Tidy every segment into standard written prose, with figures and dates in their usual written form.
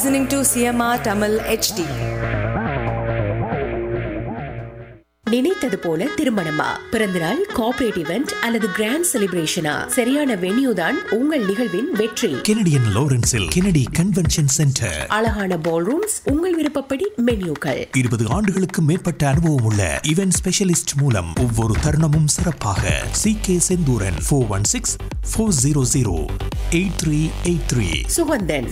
listening to CMR Tamil HD. நினைத்தது போல திருமணமா, பிறந்தநாள், கார்ப்பரேட் இவெண்ட் அல்லது கிராண்ட் செலிப்ரேஷனா, சரியான வென்யூ தான் உங்கள் நிகழ்வின் வெற்றி. Canadian லாரன்ஸில் Kennedy convention centre. அழகான பால் ரூம்ஸ், உங்கள் விருப்பப்படி மென்யூக்கள். 20 ஆண்டுகளுக்கு மேற்பட்ட அனுபவம் உள்ள இவென்ட் ஸ்பெஷலிஸ்ட் மூலம் ஒவ்வொரு தருணமும் சிறப்பாக. CK செந்தூரன் 416-400-8383. சுகந்தன்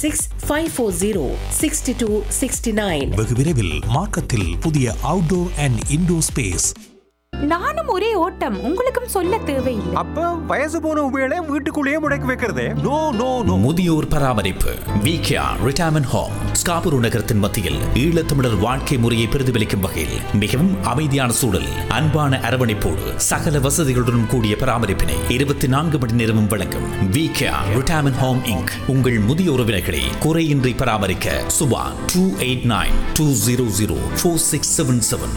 416-540-6269. வெகு விரைவில் மார்க்கத்தில் புதிய அவுட்டோர் அண்ட் இன்டோர் ஸ்பேஸ். நானும் ஒரே ஓட்டம், உங்களுக்கும் சொல்ல தேவையில்லை. அப்ப வயசு போன உபயோக வீட்டுக்குள்ளேயே முடக்கி வைக்கிறதே. No no no. முதியோர் பராமரிப்பு விகேஆர் ரிட்டையர்மென்ட் ஹோம் ஸ்காபுரு நகரத்தின் மத்தியில் ஈழத்தமிழர் வாழ்க்கை முறையை பிரதிபலிக்கும் வகையில் மிகவும் அமைதியான சூழல், அன்பான அரவணைப்போடு சகல வசதிகளுடன் கூடிய பராமரிப்பினை 24 மணி நேரமும் வழங்கும் விகேஆர் ரிட்டையர்மென்ட் ஹோம் இன்க். உங்கள் முதிய உறவினர்களை குறையின்றி பராமரிக்க சுபா 289-200-4677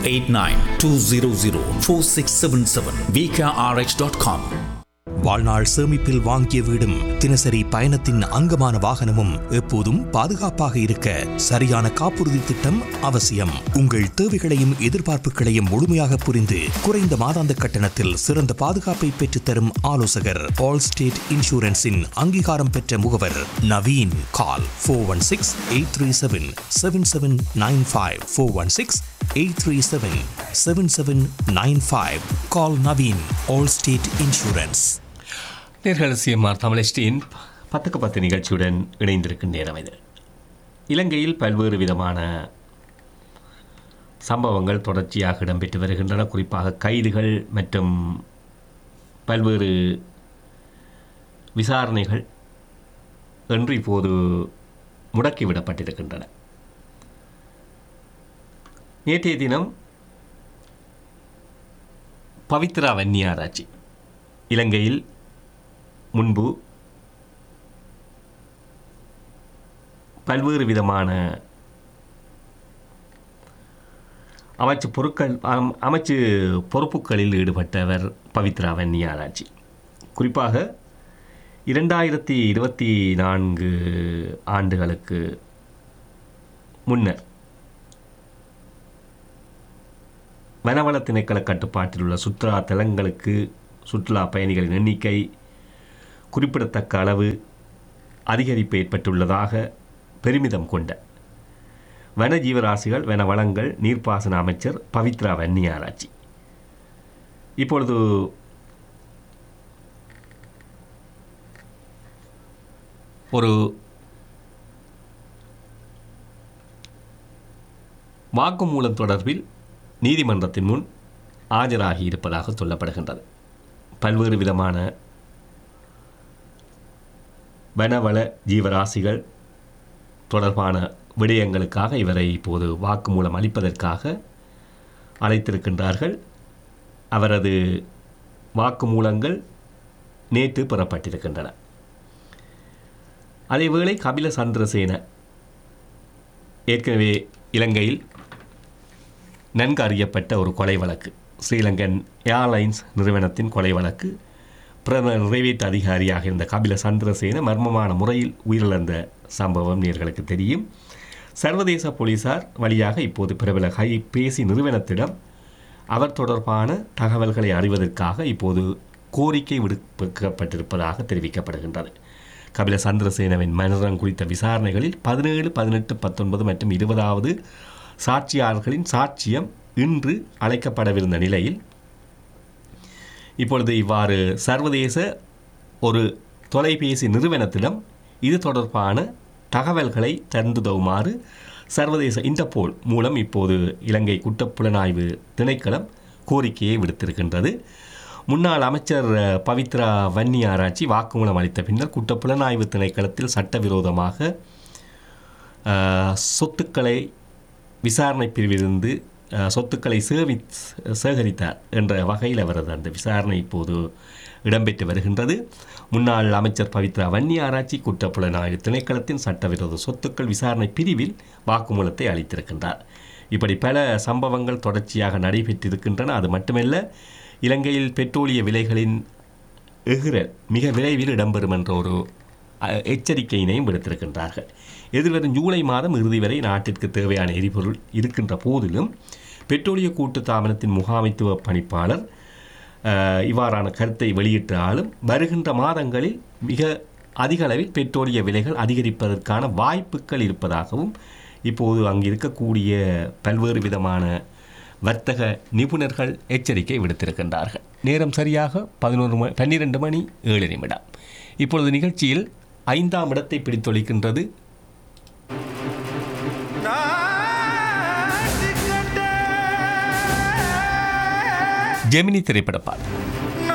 289-200-4677 vkrh.com. வாழ்நாள் சேமிப்பில் வாங்கிய வீடும் தினசரி பயணத்தின் அங்கமான வாகனமும் எப்போதும் பாதுகாப்பாக இருக்க சரியான காப்புறுதி திட்டம் அவசியம். உங்கள் தேவைகளையும் எதிர்பார்ப்புகளையும் முழுமையாக புரிந்து குறைந்த மாதாந்த கட்டணத்தில் சிறந்த பாதுகாப்பை பெற்றுத்தரும் ஆலோசகர் ஆல் ஸ்டேட் இன்சூரன்ஸின் அங்கீகாரம் பெற்ற முகவர் நவீன். கால் 416-837-7795 416-837-7795. கால் நவீன். All state insurance. நேர்கள் சிஎம்ஆர் தமிழ் 10 நிகழ்ச்சியுடன் இணைந்திருக்கும் நேரம் இது. இலங்கையில் பல்வேறு விதமான சம்பவங்கள் தொடர்ச்சியாக இடம்பெற்று வருகின்றன. குறிப்பாக கைதுகள் மற்றும் பல்வேறு விசாரணைகள் என்று இப்போது முடக்கிவிடப்பட்டிருக்கின்றன. நேற்றைய தினம் பவித்ரா வன்னியாராச்சி இலங்கையில் முன்பு பல்வேறு விதமான அமைச்சு பொறுப்புகளில் ஈடுபட்டவர் பவித்ரா வன்னியாராச்சி. குறிப்பாக 2024 ஆண்டுகளுக்கு முன்னர் வனவள திணைக்கள கட்டுப்பாட்டில் உள்ள சுற்றுலா தலங்களுக்கு சுற்றுலா பயணிகளின் எண்ணிக்கை குறிப்பிடத்தக்க அளவு அதிகரிப்பு ஏற்பட்டுள்ளதாக பெருமிதம் கொண்ட வன ஜீவராசிகள் வனவளங்கள் நீர்ப்பாசன அமைச்சர் பவித்ரா வன்னியாராச்சி இப்பொழுது ஒரு வாக்குமூலம் தொடர்பில் நீதிமன்றத்தின் முன் ஆஜராகி இருப்பதாக சொல்லப்படுகின்றது. பல்வேறு விதமான வனவள ஜீவராசிகள் தொடர்பான விடயங்களுக்காக இவரை இப்போது வாக்குமூலம் அளிப்பதற்காக அழைத்திருக்கின்றார்கள். அவரது வாக்குமூலங்கள் நேற்று பெறப்பட்டிருக்கின்றன. அதேவேளை கபில சந்திரசேன ஏற்கனவே இலங்கையில் நன்கு அறியப்பட்ட ஒரு கொலை வழக்கு, ஸ்ரீலங்கன் ஏர்லைன்ஸ் நிறுவனத்தின் கொலை வழக்கு, பிரதம நிறைவேற்று அதிகாரியாக இருந்த கபில சந்திரசேன மர்மமான முறையில் உயிரிழந்த சம்பவம் நேர்களுக்கு தெரியும். சர்வதேச போலீசார் வழியாக இப்போது பிரபல கைபேசி நிறுவனத்திடம் அவர் தொடர்பான தகவல்களை அறிவதற்காக இப்போது கோரிக்கை விடுக்கப்பட்டிருப்பதாக தெரிவிக்கப்படுகின்றது. கபில சந்திரசேனவின் மரணம் குறித்த விசாரணைகளில் 17, 18, 19 மற்றும் 20வது சாட்சியாளர்களின் சாட்சியம் இன்று அழைக்கப்படவிருந்த நிலையில் இப்பொழுது இவ்வாறு சர்வதேச ஒரு தொலைபேசி நிறுவனத்திடம் இது தொடர்பான தகவல்களை தந்துதவுமாறு சர்வதேச இன்டர்போல் மூலம் இப்போது இலங்கை குற்றப்புலனாய்வு திணைக்களம் கோரிக்கையை விடுத்திருக்கின்றது. முன்னாள் அமைச்சர் பவித்ரா வன்னியாராச்சி வாக்குமூலம் அளித்த பின்னர் குற்றப்புலனாய்வு திணைக்களத்தில் சட்டவிரோதமாக சொத்துக்களை விசாரணை பிரிவிலிருந்து சொத்துக்களை சேகரித்தார் என்ற வகையில் அவரது அந்த விசாரணை இப்போது இடம்பெற்று வருகின்றது. முன்னாள் அமைச்சர் பவித்ரா வன்னியாராச்சி குற்றப்புலனாய்வு திணைக்களத்தின் சட்டவிரோத சொத்துக்கள் விசாரணை பிரிவில் வாக்குமூலத்தை அளித்திருக்கின்றார். இப்படி பல சம்பவங்கள் தொடர்ச்சியாக நடைபெற்றிருக்கின்றன. அது மட்டுமல்ல, இலங்கையில் பெட்ரோலிய விலைகளின் எகிரல் மிக விரைவில் இடம்பெறும் என்ற ஒரு எச்சரிக்கையினையும் விடுத்திருக்கின்றார்கள். எதிர்வரும் ஜூலை மாதம் இறுதி வரை நாட்டிற்கு தேவையான எரிபொருள் இருக்கின்ற போதிலும் பெட்ரோலிய கூட்டுத்தாபனத்தின் முகாமைத்துவ பணிப்பாளர் இவ்வாறான கருத்தை வெளியிட்டாலும் வருகின்ற மாதங்களில் மிக அதிக அளவில் பெட்ரோலிய விலைகள் அதிகரிப்பதற்கான வாய்ப்புகள் இருப்பதாகவும் இப்போது அங்கு இருக்கக்கூடிய பல்வேறு விதமான வர்த்தக நிபுணர்கள் எச்சரிக்கை விடுத்திருக்கின்றார்கள். நேரம் சரியாக 12 மணி 7 நிமிடம். இப்பொழுது நிகழ்ச்சியில் 5ஆம் இடத்தை பிடித்தொழிக்கின்றது ஜெமினி திரைப்பட பாடல்.